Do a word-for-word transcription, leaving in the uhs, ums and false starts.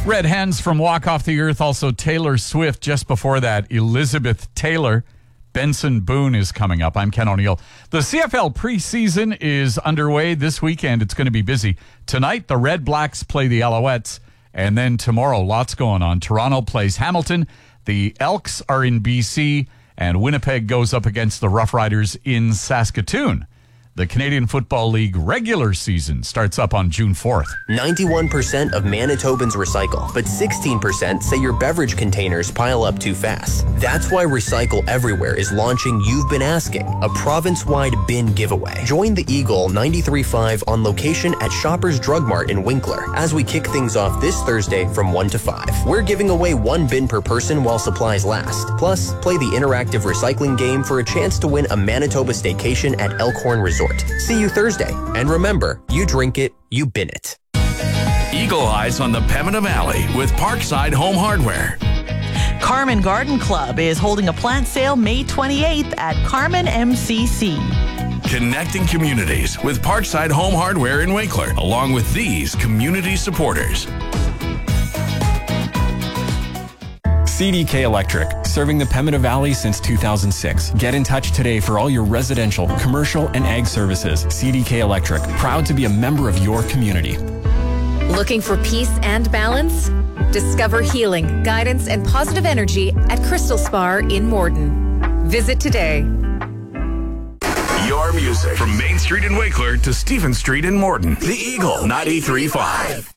Red Hens from Walk Off the Earth, also Taylor Swift. Just before that, Elizabeth Taylor. Benson Boone is coming up. I'm Ken O'Neill. The C F L preseason is underway this weekend. It's going to be busy. Tonight, the Red Blacks play the Alouettes. And then tomorrow, lots going on. Toronto plays Hamilton. The Elks are in B C. And Winnipeg goes up against the Rough Riders in Saskatoon. The Canadian Football League regular season starts up on June fourth. ninety-one percent of Manitobans recycle, but sixteen percent say your beverage containers pile up too fast. That's why Recycle Everywhere is launching You've Been Asking, a province-wide bin giveaway. Join the Eagle ninety-three point five on location at Shoppers Drug Mart in Winkler as we kick things off this Thursday from one to five. We're giving away one bin per person while supplies last. Plus, play the interactive recycling game for a chance to win a Manitoba staycation at Elkhorn Resort. See you Thursday. And remember, you drink it, you bin it. Eagle Eyes on the Pembina Valley with Parkside Home Hardware. Carmen Garden Club is holding a plant sale May twenty-eighth at Carmen M C C. Connecting communities with Parkside Home Hardware in Winkler, along with these community supporters. C D K Electric, serving the Pembina Valley since two thousand six. Get in touch today for all your residential, commercial, and ag services. C D K Electric, proud to be a member of your community. Looking for peace and balance? Discover healing, guidance, and positive energy at Crystal Spa in Morden. Visit today. Your music from Main Street in Winkler to Stephen Street in Morden. The Eagle ninety-three point five.